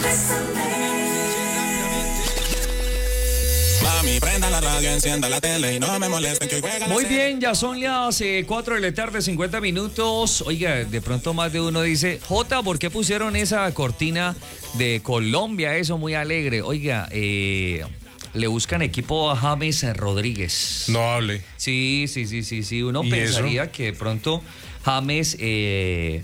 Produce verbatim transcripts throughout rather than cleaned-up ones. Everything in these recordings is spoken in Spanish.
Mami, prenda la radio, encienda la tele y no me molesten que hoy juega la Muy serie. bien, ya son las eh, cuatro de la tarde, cincuenta minutos. Oiga, de pronto más de uno dice, Jota, ¿por qué pusieron esa cortina de Colombia? Eso muy alegre. Oiga, eh, le buscan equipo a James Rodríguez. No hable. Sí, sí, sí, sí, sí. Uno ¿Y pensaría eso? que de pronto James eh,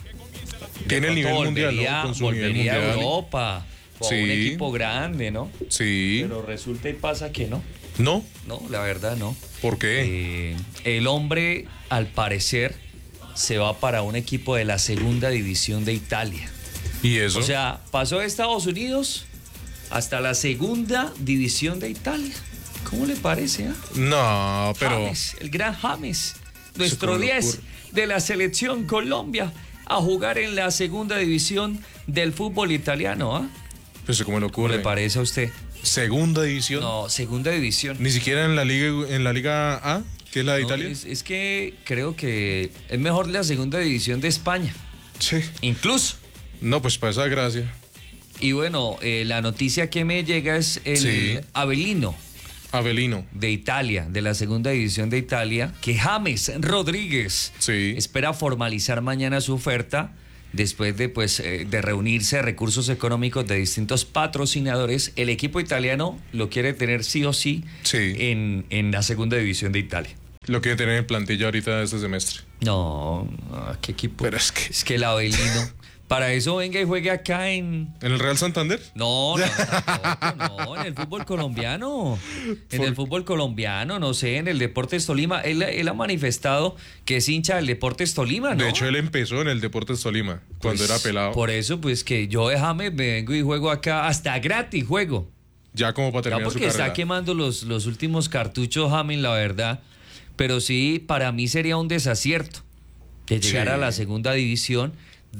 de Tiene el pronto nivel mundial, volvería, ¿no? Con su nivel volvería a mundial. Europa. O a un Sí. equipo grande, ¿no? Sí. Pero resulta y pasa que no. ¿No? No, la verdad no. ¿Por qué? Eh, el hombre, al parecer, se va para un equipo de la segunda división de Italia. ¿Y eso? O sea, pasó de Estados Unidos hasta la segunda división de Italia. ¿Cómo le parece? Ah? No, pero... James, el gran James, nuestro cómo le diez ocurre. de la selección Colombia, a jugar en la segunda división del fútbol italiano. ¿Ah? Pues ¿cómo le ¿Cómo ocurre? le parece a usted? Segunda división. No, segunda división. Ni siquiera en la liga en la liga A, que es la de No, Italia. es, es que creo que es mejor la segunda división de España, Sí. incluso. No, pues para esa gracia. Y bueno, eh, la noticia que me llega es el Sí. Avelino Avelino. de Italia, de la segunda división de Italia, que James Rodríguez Sí. espera formalizar mañana su oferta después de, pues, eh, de reunirse recursos económicos de distintos patrocinadores. El equipo italiano lo quiere tener sí o sí, Sí. en, en la segunda división de Italia. Lo quiere tener en plantilla ahorita este semestre. No, no, ¿qué equipo? Pero es que- Es que el Avelino. Para eso venga y juegue acá en... ¿En el Real Santander? No, no, tampoco, no, en el fútbol colombiano. En Por- el fútbol colombiano, no sé, en el Deportes Tolima. Él, él ha manifestado que es hincha del Deportes Tolima, ¿no? De hecho, él empezó en el Deportes Tolima, cuando Pues, era pelado. Por eso, pues que yo déjame, me vengo y juego acá, hasta gratis juego. Ya como para Ya terminar su porque carrera. está quemando los, los últimos cartuchos, James, la verdad. Pero sí, para mí sería un desacierto que llegara Sí. a la segunda división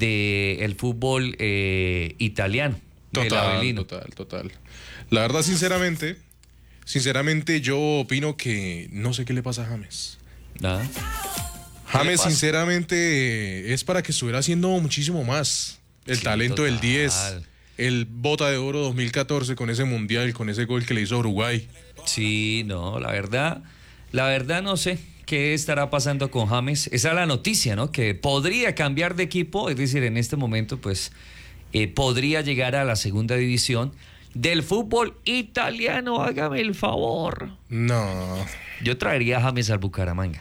del fútbol eh, italiano. del Total, Avelino. total, total. La verdad, sinceramente, sinceramente yo opino que no sé qué le pasa a James. ¿Ah? James, pasa? sinceramente, es para que estuviera haciendo muchísimo más. El Sí, talento del total. diez, el Bota de Oro dos mil catorce con ese mundial, con ese gol que le hizo a Uruguay. Sí, no, la verdad, la verdad no sé qué estará pasando con James. Esa es la noticia, ¿no? Que podría cambiar de equipo, es decir, en este momento, pues, eh, podría llegar a la segunda división del fútbol italiano. Hágame el favor. No. Yo traería a James al Bucaramanga.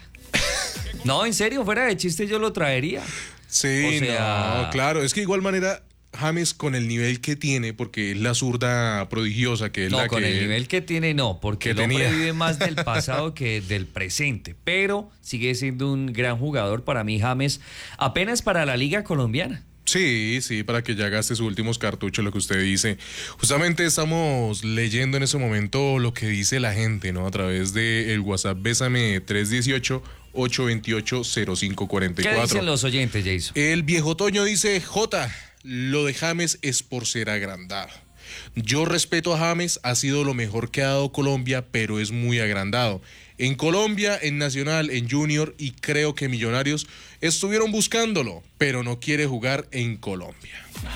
No, en serio, fuera de chiste, yo lo traería. Sí, O sea- no, claro. Es que de igual manera, James con el nivel que tiene, porque es la zurda prodigiosa que es No, la con que... el nivel que tiene, no, porque que el hombre tenía. vive más del pasado que del presente, pero sigue siendo un gran jugador para mí, James, apenas para la Liga Colombiana. Sí, sí, para que ya gaste sus últimos cartuchos, lo que usted dice. Justamente estamos leyendo en ese momento lo que dice la gente, ¿no? A través del WhatsApp Bésame tres uno ocho, ocho dos ocho, cero cinco cuatro ¿Qué cuatro. dicen los oyentes, Jason? El viejo Toño dice, Jota, lo de James es por ser agrandado. Yo respeto a James, ha sido lo mejor que ha dado Colombia, pero es muy agrandado. En Colombia, en Nacional, en Junior y creo que Millonarios estuvieron buscándolo, pero no quiere jugar en Colombia.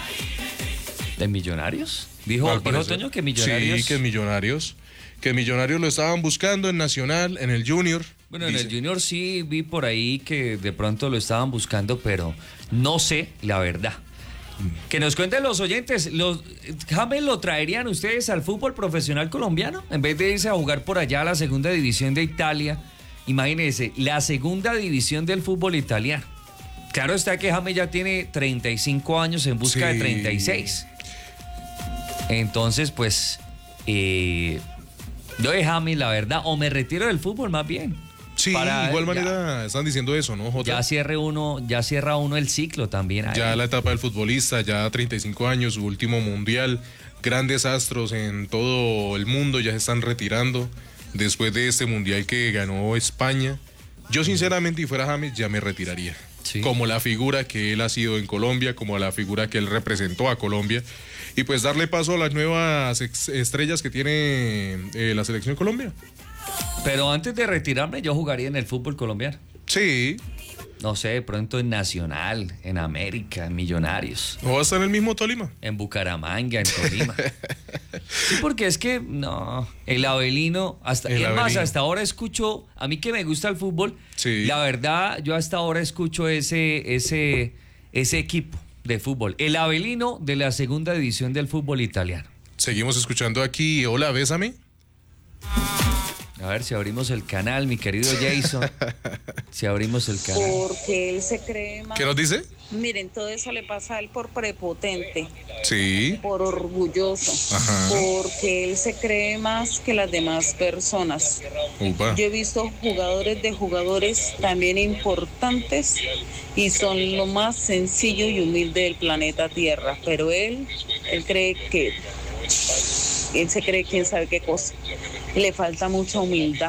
¿De Millonarios? Dijo, Al dijo parecer. Toño que Millonarios... Sí, que Millonarios. Que Millonarios lo estaban buscando en Nacional, en el Junior. Bueno, en dice. el Junior sí vi por ahí que de pronto lo estaban buscando, pero no sé la verdad. Que nos cuenten los oyentes, los, ¿James lo traerían ustedes al fútbol profesional colombiano? En vez de irse a jugar por allá a la segunda división de Italia, imagínense, la segunda división del fútbol italiano. Claro está que James ya tiene treinta y cinco años en busca Sí. de treinta y seis. Entonces, pues, eh, yo de James, la verdad, o me retiro del fútbol más bien. Sí, Para- igual ya- manera están diciendo eso, ¿no, Jota? Ya cierre uno, ya cierra uno el ciclo también. ahí. Ya la etapa del futbolista, ya treinta y cinco años, su último mundial, grandes astros en todo el mundo ya se están retirando después de este mundial que ganó España. Yo sinceramente, si fuera James, ya me retiraría. Sí. Como la figura que él ha sido en Colombia, como la figura que él representó a Colombia. Y pues darle paso a las nuevas ex- estrellas que tiene eh, la selección Colombia. Pero antes de retirarme, yo jugaría en el fútbol colombiano. Sí, No sé, de pronto en Nacional, en América, en Millonarios. ¿O va a estar en el mismo Tolima? En Bucaramanga, en Tolima. Sí, porque es que, no, el Avelino, hasta, El es más, Avelino. hasta ahora escucho, a mí que me gusta el fútbol, Sí. la verdad, yo hasta ahora escucho ese, ese, ese equipo de fútbol, el Avelino de la segunda división del fútbol italiano. Seguimos escuchando aquí. Hola, bésame. A ver si abrimos el canal, mi querido Jason. Si abrimos el canal. Porque él se cree más. ¿Qué nos dice? Miren, todo eso le pasa a él por prepotente, Sí. por orgulloso, Ajá. porque él se cree más que las demás personas. Upa. Yo he visto jugadores de jugadores también importantes y son lo más sencillo y humilde del planeta Tierra, pero él, él cree que, él se cree quién sabe qué cosa. Le falta mucha humildad.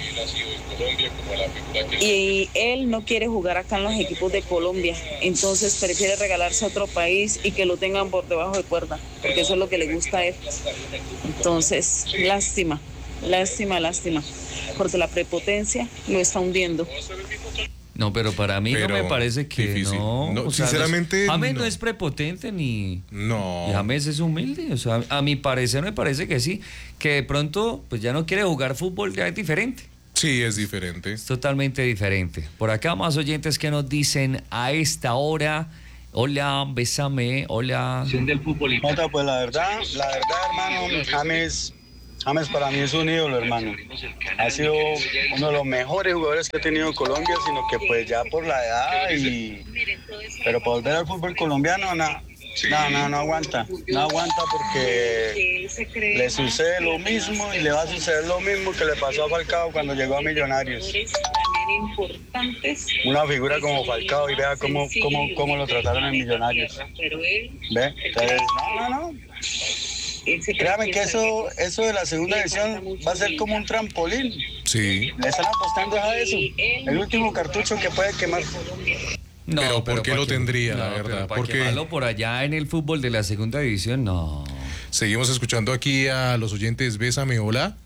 Y él no quiere jugar acá en los equipos de Colombia, entonces prefiere regalarse a otro país y que lo tengan por debajo de cuerda, porque eso es lo que le gusta a él. Entonces, lástima, lástima, lástima, porque la prepotencia lo está hundiendo. No, pero para mí Pero no me parece que difícil. no. No, o sea, sinceramente, no es- James no. no. es prepotente ni... No. Y James es humilde, o sea, a mi parecer me parece que sí, que de pronto pues ya no quiere jugar fútbol, ya es diferente, Sí, es diferente. es totalmente diferente. Por acá más oyentes que nos dicen a esta hora, hola, bésame, hola. Jota, pues la verdad, la verdad, hermano, James, James para mí es un ídolo, hermano. Ha sido uno de los mejores jugadores que ha tenido Colombia, sino que pues ya por la edad y... Pero para volver al fútbol colombiano, nada. No, no, no aguanta, no aguanta porque le sucede lo mismo y le va a suceder lo mismo que le pasó a Falcao cuando llegó a Millonarios. Una figura como Falcao y vea cómo, cómo, cómo lo trataron en Millonarios. ¿Ve? Entonces, no, no, no. Créame que eso, eso de la segunda división va a ser como un trampolín. Sí. Le están apostando a eso. El último cartucho que puede quemar. No, Pero ¿por qué ¿pa' lo tendría, la verdad? ¿Para Porque- quemarlo por allá en el fútbol de la segunda división? No. Seguimos escuchando aquí a los oyentes. Bésame, hola.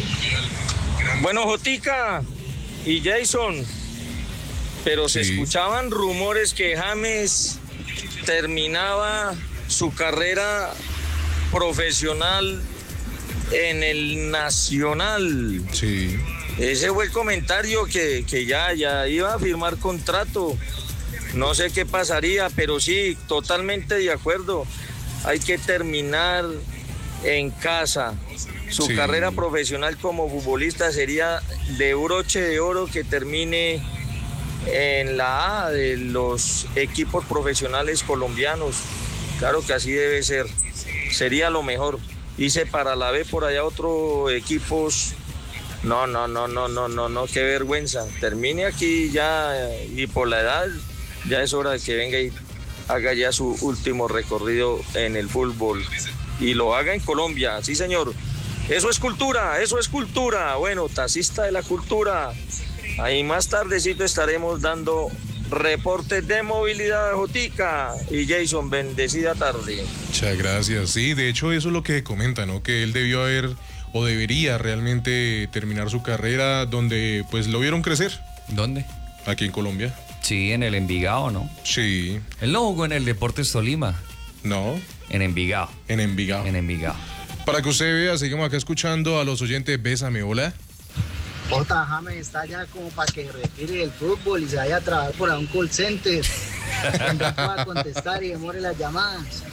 Bueno, Jotica y Jason, pero se Sí. escuchaban rumores que James terminaba su carrera profesional en el Nacional. Sí. Ese fue el comentario que, que ya, ya iba a firmar contrato. No sé qué pasaría, pero sí, totalmente de acuerdo. Hay que terminar en casa. Su Sí. carrera profesional como futbolista sería de broche de oro que termine en la A de los equipos profesionales colombianos. Claro que así debe ser. Sería lo mejor. Hice para la B por allá otros equipos. No, no, no, no, no, no, no, qué vergüenza. Termine aquí ya y por la edad ya es hora de que venga y haga ya su último recorrido en el fútbol. Y lo haga en Colombia, sí señor. Eso es cultura, eso es cultura. Bueno, taxista de la cultura. Ahí más tardecito estaremos dando reportes de movilidad de Jotica y Jason, bendecida tarde. Muchas gracias. Sí, de hecho eso es lo que comenta, ¿no? Que él debió haber o debería realmente terminar su carrera donde pues lo vieron crecer, ¿Dónde? aquí en Colombia. Sí, en el Envigado, ¿no? Sí. Él no jugó en el Deportes Tolima, No, en Envigado, en Envigado. en Envigado. Para que usted vea, seguimos acá escuchando a los oyentes. Bésame, hola. Jota, James está ya como para que retire del fútbol y se vaya a trabajar por a un call center. Donde pueda contestar y demore las llamadas.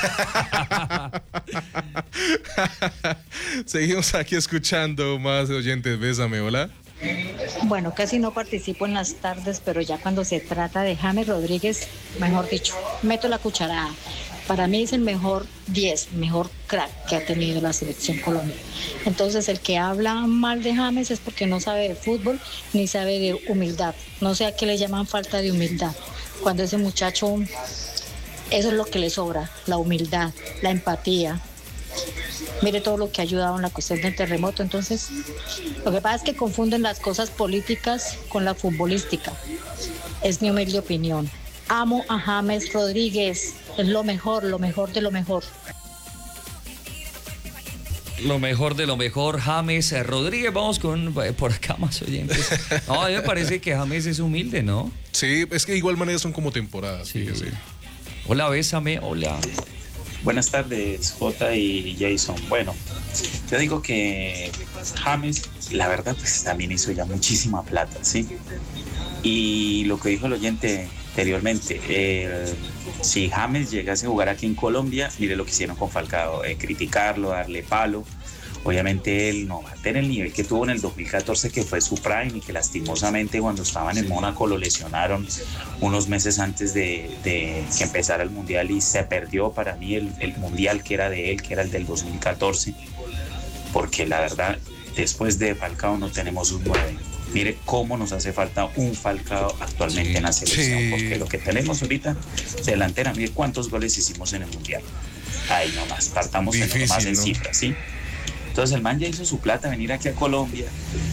Seguimos aquí escuchando más oyentes. Bésame, hola. Bueno, casi no participo en las tardes, pero ya cuando se trata de James Rodríguez, mejor dicho, meto la cucharada. Para mí es el mejor diez, mejor crack que ha tenido la selección Colombia. Entonces, el que habla mal de James es porque no sabe de fútbol ni sabe de humildad. No sé a qué le llaman falta de humildad. Cuando ese muchacho, eso es lo que le sobra, la humildad, la empatía. Mire todo lo que ha ayudado en la cuestión del terremoto. Entonces, lo que pasa es que confunden las cosas políticas con la futbolística. Es mi humilde opinión. Amo a James Rodríguez. Es lo mejor, lo mejor de lo mejor. Lo mejor de lo mejor, James Rodríguez. Vamos con por acá más oyentes. No, a mí me parece que James es humilde, ¿no? Sí, es que de igual manera son como temporadas. Sí. Fíjese. Hola, bésame, hola. Buenas tardes, Jota y Jason. Bueno, yo digo que James, la verdad, pues también hizo ya muchísima plata, ¿sí? Y lo que dijo el oyente anteriormente, eh, si James llegase a jugar aquí en Colombia, mire lo que hicieron con Falcao, eh, criticarlo, darle palo. Obviamente él no va a tener el nivel que tuvo en el dos mil catorce, que fue su prime, y que lastimosamente cuando estaban en Mónaco lo lesionaron unos meses antes de, de que empezara el Mundial, y se perdió para mí el, el Mundial que era de él, que era el del dos mil catorce, porque la verdad, después de Falcao no tenemos un nueve. Mire cómo nos hace falta un Falcao actualmente sí, en la selección, sí. Porque lo que tenemos ahorita, delantera, mire cuántos goles hicimos en el Mundial. Ahí nomás, partamos Difícil, en nomás en ¿no? cifras, ¿sí? Entonces el man ya hizo su plata, venir aquí a Colombia.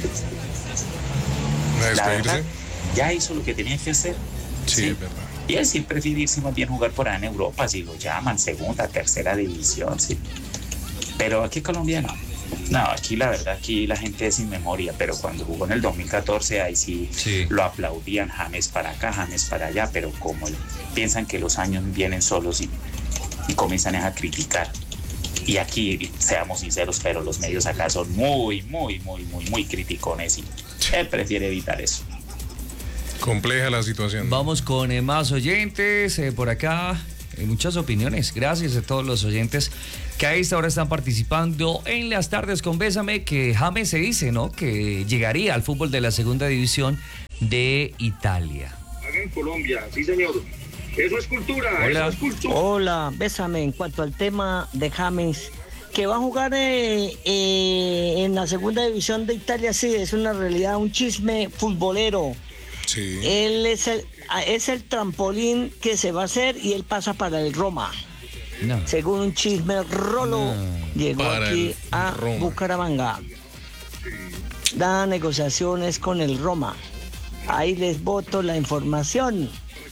La verdad, ya hizo lo que tenía que hacer. Sí, ¿sí? Es verdad. Y él sí prefiere irse más bien jugar por allá en Europa, si lo llaman, segunda, tercera división, sí. Pero aquí Colombia no. No, aquí la verdad, aquí la gente es sin memoria, pero cuando jugó en el dos mil catorce, ahí sí, sí. lo aplaudían, James para acá, James para allá, pero como piensan que los años vienen solos y, y comienzan a criticar. Y aquí, seamos sinceros, pero los medios acá son muy, muy, muy, muy, muy criticones y él prefiere evitar eso. Compleja la situación, ¿no? Vamos con eh, más oyentes eh, por acá. Eh, muchas opiniones. Gracias a todos los oyentes que a esta hora están participando en las tardes con Bésame, que James se dice, ¿no? Que llegaría al fútbol de la segunda división de Italia. Acá en Colombia, sí señor. Eso es cultura, Hola. eso es cultura. Hola, Bésame, en cuanto al tema de James, que va a jugar eh, eh, en la segunda división de Italia, sí, es una realidad, un chisme futbolero. Sí. Él es el, es el trampolín que se va a hacer y él pasa para el Roma. No. Según un chisme rolo, no. llegó para aquí a Roma. Bucaramanga. Da negociaciones con el Roma. Ahí les boto la información.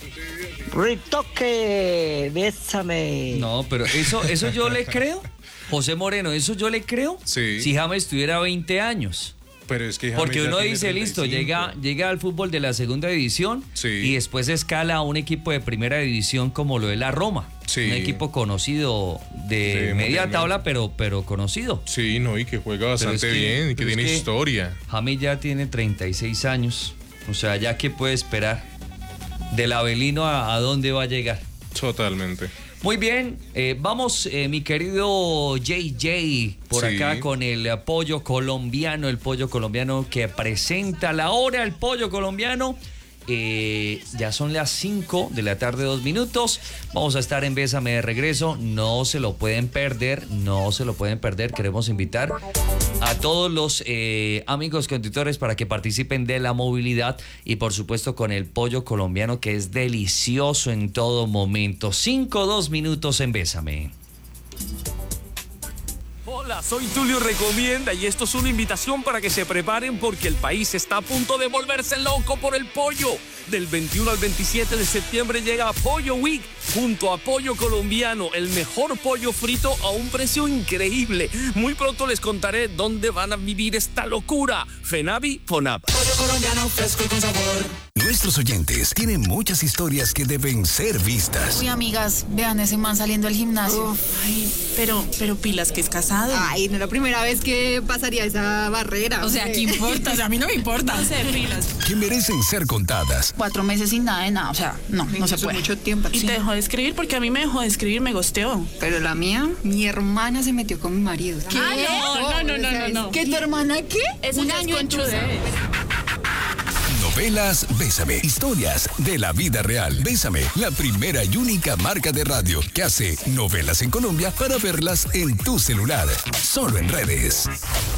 Ritoque, bésame. No, pero eso, eso yo le creo, José Moreno, eso yo le creo sí. si James tuviera veinte años. Pero es que porque uno dice, treinta y cinco. listo, llega, llega al fútbol de la segunda división sí. y después escala a un equipo de primera división como lo de la Roma. Sí. Un equipo conocido de sí, media tabla, pero, pero conocido. Sí, no, y que juega bastante que, bien, y que tiene que historia. James ya tiene treinta y seis años, o sea, ya que puede esperar. Del Avelino a, a dónde va a llegar. Totalmente. Muy bien, eh, vamos, eh, mi querido J J, por sí. acá con el pollo colombiano, el pollo colombiano que presenta la hora, el pollo colombiano. Eh, ya son las cinco de la tarde, dos minutos. Vamos a estar en Bésame de regreso. No se lo pueden perder, no se lo pueden perder. Queremos invitar a todos los eh, amigos conductores para que participen de la movilidad y por supuesto con el pollo colombiano, que es delicioso en todo momento. Cinco, dos minutos en Bésame. Hola, soy Tulio Recomienda y esto es una invitación para que se preparen porque el país está a punto de volverse loco por el pollo. Del veintiuno al veintisiete de septiembre llega Pollo Week junto a Pollo Colombiano, el mejor pollo frito a un precio increíble. Muy pronto les contaré dónde van a vivir esta locura. Fenavi, Fonab. Pollo colombiano fresco y con sabor. Nuestros oyentes tienen muchas historias que deben ser vistas. Uy, amigas, vean ese man saliendo del gimnasio. Uf, ay, pero, pero pilas que es casado. Ay, no es la primera vez que pasaría esa barrera. O sea, ¿qué importa? O sea, a mí no me importa. No sé, pilas. Que merecen ser contadas. Cuatro meses sin nada de nada, o sea, no, no se puede. Mucho tiempo. Y sí. te dejó de escribir porque a mí me dejó de escribir, me gosteó. Pero la mía, mi hermana se metió con mi marido. ¿Qué? Ah, no, no, no, no, no, no. ¿Qué tu hermana qué? Es un un año en tu Novelas Bésame, historias de la vida real. Bésame, la primera y única marca de radio que hace novelas en Colombia para verlas en tu celular. Solo en redes.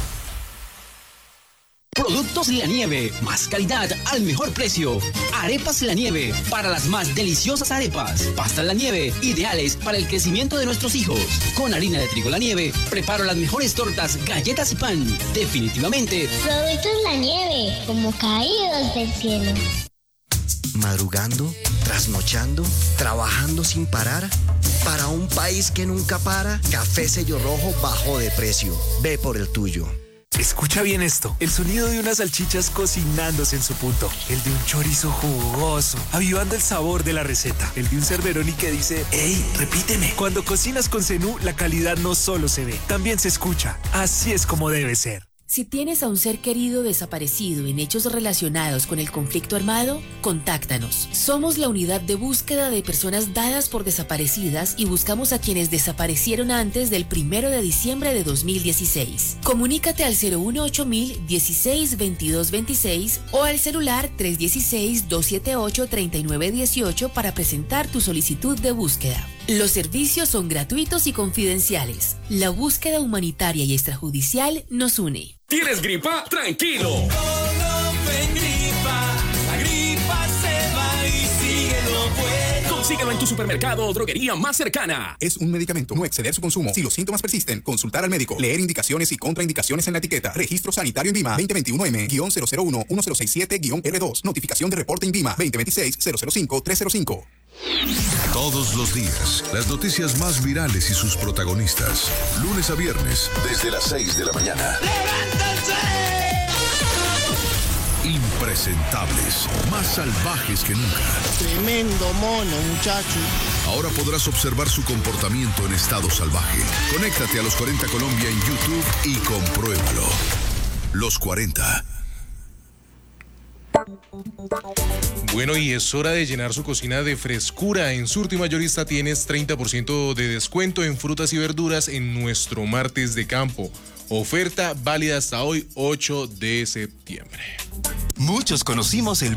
Productos La Nieve, más calidad al mejor precio. Arepas La Nieve, para las más deliciosas arepas. Pastas La Nieve, ideales para el crecimiento de nuestros hijos. Con harina de trigo La Nieve, preparo las mejores tortas, galletas y pan. Definitivamente. Productos La Nieve, como caídos del cielo. Madrugando ¿Trasnochando? ¿Trabajando sin parar? Para un país que nunca para, Café Sello Rojo bajó de precio. Ve por el tuyo. Escucha bien esto, el sonido de unas salchichas cocinándose en su punto, el de un chorizo jugoso, avivando el sabor de la receta, el de un Cerberoni que dice, ¡ey, repíteme! Cuando cocinas con Zenú, la calidad no solo se ve, también se escucha. Así es como debe ser. Si tienes a un ser querido desaparecido en hechos relacionados con el conflicto armado, contáctanos. Somos la unidad de búsqueda de personas dadas por desaparecidas y buscamos a quienes desaparecieron antes del primero de diciembre de dos mil dieciséis. Comunícate al cero uno ocho mil dieciséis veintidós veintiséis o al celular tres uno seis, dos siete ocho, tres nueve uno ocho para presentar tu solicitud de búsqueda. Los servicios son gratuitos y confidenciales. La búsqueda humanitaria y extrajudicial nos une. ¿Tienes gripa? ¡Tranquilo! Colofen gripa, la gripa se va y síguelo bueno. Consíguelo en tu supermercado o droguería más cercana. Es un medicamento, no exceder su consumo. Si los síntomas persisten, consultar al médico. Leer indicaciones y contraindicaciones en la etiqueta. Registro sanitario INVIMA veinte veintiuno M cero cero uno uno cero seis siete R dos. Notificación de reporte INVIMA veinte veintiséis cero cero cinco tres cero cinco. Todos los días, las noticias más virales y sus protagonistas. Lunes a viernes, desde las seis de la mañana. ¡Levántense! Impresentables, más salvajes que nunca. Tremendo mono, muchacho. Ahora podrás observar su comportamiento en estado salvaje. Conéctate a Los cuarenta Colombia en YouTube y compruébalo. Los cuarenta. Bueno, y es hora de llenar su cocina de frescura. En Surti Mayorista tienes treinta por ciento de descuento en frutas y verduras en nuestro martes de campo. Oferta válida hasta hoy, ocho de septiembre. Muchos conocimos el